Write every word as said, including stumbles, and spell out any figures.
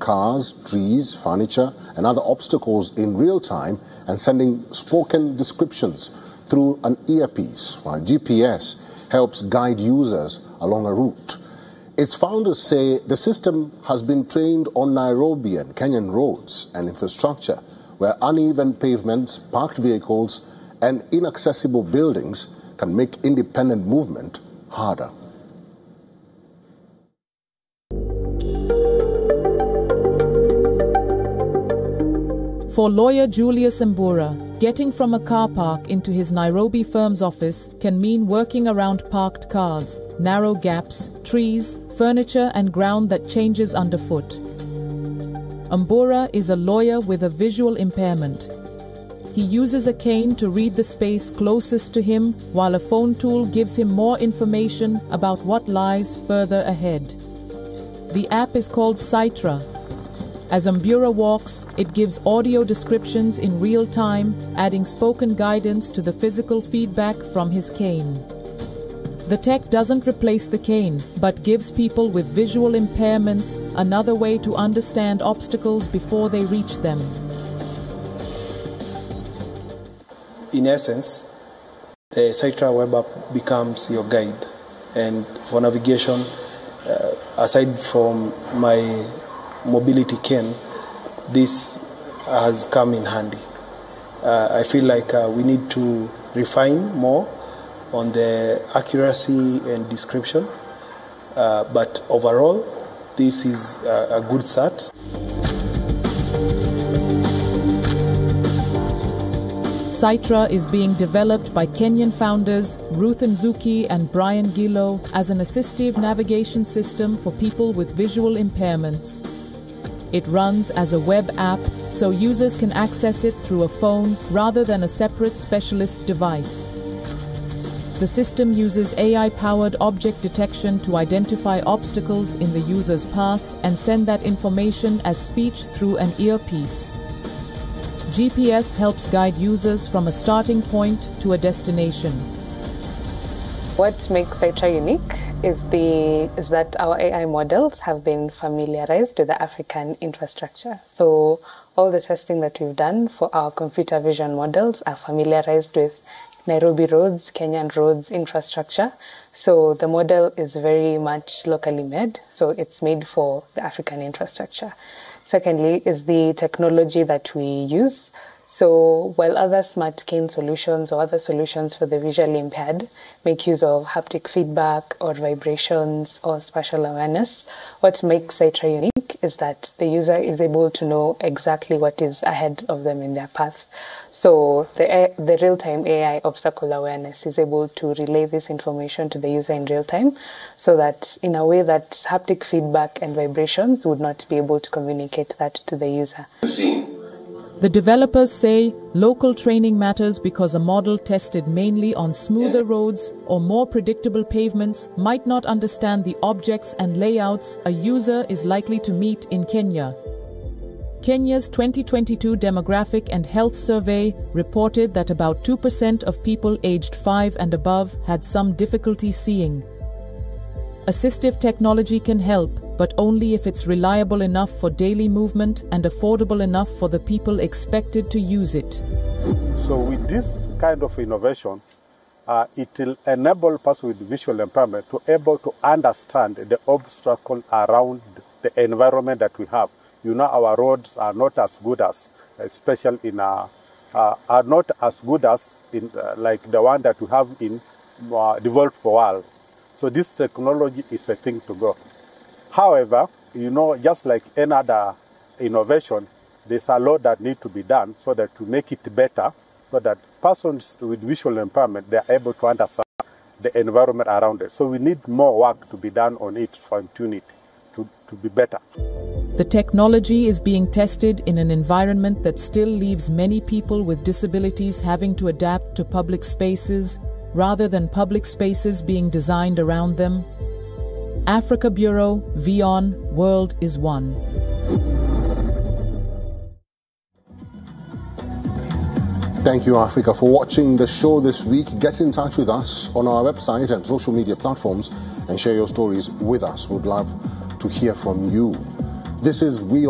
cars, trees, furniture, and other obstacles in real time and sending spoken descriptions through an earpiece, while G P S helps guide users along a route. Its founders say the system has been trained on Nairobi and Kenyan roads and infrastructure where uneven pavements, parked vehicles, and inaccessible buildings can make independent movement harder. For lawyer Julius Mbura, getting from a car park into his Nairobi firm's office can mean working around parked cars, narrow gaps, trees, furniture and ground that changes underfoot. Mbura is a lawyer with a visual impairment. He uses a cane to read the space closest to him, while a phone tool gives him more information about what lies further ahead. The app is called Citra. As Mbura walks, it gives audio descriptions in real time, adding spoken guidance to the physical feedback from his cane. The tech doesn't replace the cane, but gives people with visual impairments another way to understand obstacles before they reach them. In essence, the Citra web app becomes your guide. And for navigation, uh, aside from my mobility cane, this has come in handy. Uh, I feel like uh, we need to refine more on the accuracy and description, uh, but overall, this is a, a good start. Citra is being developed by Kenyan founders Ruth Nzuki and Brian Gillow as an assistive navigation system for people with visual impairments. It runs as a web app, so users can access it through a phone rather than a separate specialist device. The system uses A I-powered object detection to identify obstacles in the user's path and send that information as speech through an earpiece. G P S helps guide users from a starting point to a destination. What makes Citra unique is the is that our A I models have been familiarized with the African infrastructure. So all the testing that we've done for our computer vision models are familiarized with Nairobi roads, Kenyan roads infrastructure. So the model is very much locally made. So it's made for the African infrastructure. Secondly is the technology that we use. So while other smart cane solutions or other solutions for the visually impaired make use of haptic feedback or vibrations or spatial awareness, what makes Citra unique is that the user is able to know exactly what is ahead of them in their path. So the, the real-time A I obstacle awareness is able to relay this information to the user in real time, so that in a way that haptic feedback and vibrations would not be able to communicate that to the user. The developers say local training matters because a model tested mainly on smoother roads or more predictable pavements might not understand the objects and layouts a user is likely to meet in Kenya. Kenya's twenty twenty-two Demographic and Health Survey reported that about two percent of people aged five and above had some difficulty seeing. Assistive technology can help, but only if it's reliable enough for daily movement and affordable enough for the people expected to use it. So with this kind of innovation, uh, it will enable persons with visual impairment to be able to understand the obstacle around the environment that we have. You know, our roads are not as good as, especially in, uh, uh, are not as good as in uh, like the one that we have in uh, developed world. So this technology is a thing to go. However, you know, just like any other innovation, there's a lot that need to be done so that to make it better, so that persons with visual impairment, they are able to understand the environment around it. So we need more work to be done on it, fine-tune it, to, to be better. The technology is being tested in an environment that still leaves many people with disabilities having to adapt to public spaces, rather than public spaces being designed around them. Africa Bureau, VION, World is One. Thank you, Africa, for watching the show this week. Get in touch with us on our website and social media platforms and share your stories with us. We'd love to hear from you. This is We